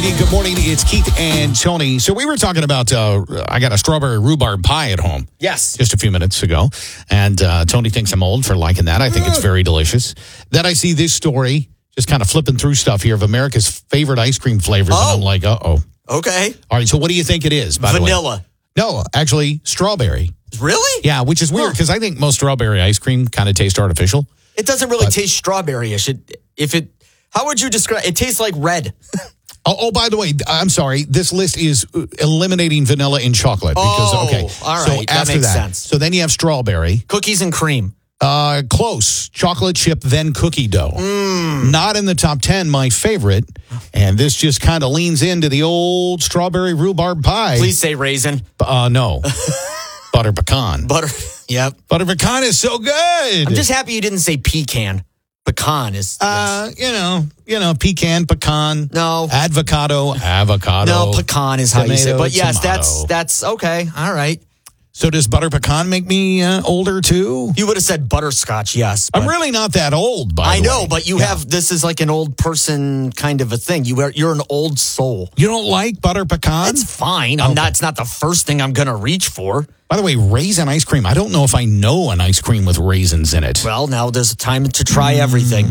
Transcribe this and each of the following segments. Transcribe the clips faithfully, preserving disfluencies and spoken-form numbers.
Good morning. It's Keith and Tony. So we were talking about, uh, I got a strawberry rhubarb pie at home. Yes. Just a few minutes ago. And uh, Tony thinks I'm old for liking that. I think it's very delicious. Then I see this story, just kind of flipping through stuff here of America's favorite ice cream flavors. Oh. And I'm like, uh-oh. Okay. All right, so what do you think it is, by Vanilla. the way? No, actually, strawberry. Really? Yeah, which is weird because I think most strawberry ice cream kind of tastes artificial. It doesn't really But- taste strawberry-ish. It, if it, how would you describe it? Tastes like red. Oh, oh, by the way, I'm sorry. This list is eliminating vanilla and chocolate. Because, Oh, okay. all So right. That after makes that, sense. So then you have strawberry. Cookies and cream. Uh, close. Chocolate chip, then cookie dough. Mm. Not in the top ten, my favorite. And this just kind of leans into the old strawberry rhubarb pie. Please say raisin. Uh, no. Butter pecan. Butter. Yep. Butter pecan is so good. I'm just happy you didn't say pecan. Pecan is. Uh, you know, you know, pecan, pecan. No. Avocado, avocado. No, pecan is how you say it. tomato, But yes, tomato. that's that's okay. All right. So does butter pecan make me uh, older too? You would have said butterscotch, yes. I'm but- really not that old, by I the know, way. but you Yeah. have, this is like an old person kind of a thing. You are, you're an old soul. You don't like butter pecan? It's fine. I'm Okay. not, it's not the first thing I'm going to reach for. By the way, raisin ice cream. I don't know if I know an ice cream with raisins in it. Well, now there's a time to try everything.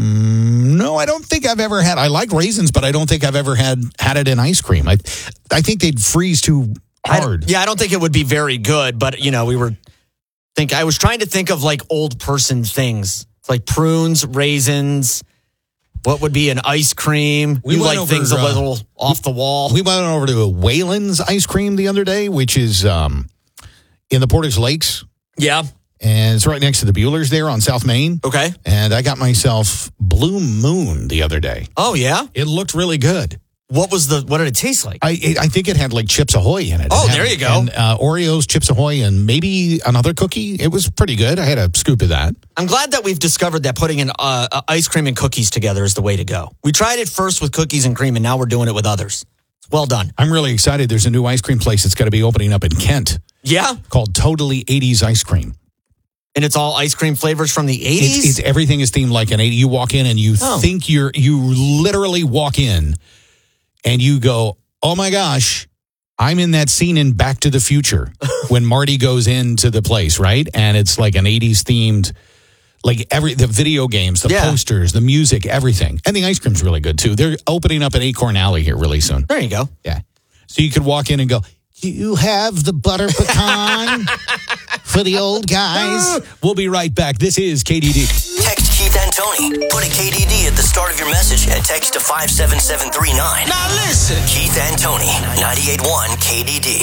No, I don't think I've ever had. I like raisins, but I don't think I've ever had had it in ice cream. I, I think they'd freeze too I- hard. yeah, I don't think it would be very good, but you know, we were think I was trying to think of like old person things. It's like prunes, raisins. What would be an ice cream? We you went like over, things a uh, little off the wall. We went over to Whalen's ice cream the other day, which is um, in the Portage Lakes, yeah. and it's right next to the Bueller's there on South Main. Okay. And I got myself Blue Moon the other day. Oh yeah. It looked really good. What was the? What did it taste like? I it, I think it had like Chips Ahoy in it. Oh, It had- there you go. And, uh, Oreos, Chips Ahoy, and maybe another cookie. It was pretty good. I had a scoop of that. I'm glad that we've discovered that putting an uh, uh, ice cream and cookies together is the way to go. We tried it first with cookies and cream, and now we're doing it with others. Well done. I'm really excited. There's a new ice cream place that's going to be opening up in Kent Yeah, called Totally eighties Ice Cream. and it's all ice cream flavors from the eighties. It's, it's everything is themed like an eighty. You walk in and you Oh. think you're you literally walk in and you go, oh my gosh, I'm in that scene in Back to the Future when Marty goes into the place, right? And it's like an eighties themed, like every the video games, the Yeah. posters, the music, everything, and the ice cream's really good too. They're opening up an Acorn Alley here really soon. There you go. Yeah, so you could walk in and go, you have the butter pecan for the old guys. We'll be right back. This is K D D. Text Keith and Tony. Put a K D D at the start of your message and text to five seven seven three nine. Now listen. Keith and Tony, ninety-eight point one K D D.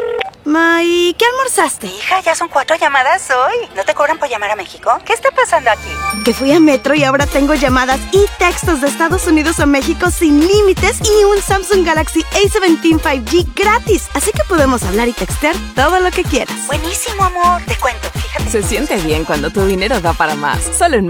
Ma, ¿y qué almorzaste? Hija, ya son cuatro llamadas hoy. ¿No te cobran por llamar a México? ¿Qué está pasando aquí? Que fui a Metro y ahora tengo llamadas y textos de Estados Unidos a México sin límites y un Samsung Galaxy A diecisiete cinco G gratis. Así que podemos hablar y textear todo lo que quieras. Buenísimo, amor. Te cuento, fíjate. Se siente bien cuando tu dinero da para más. Solo en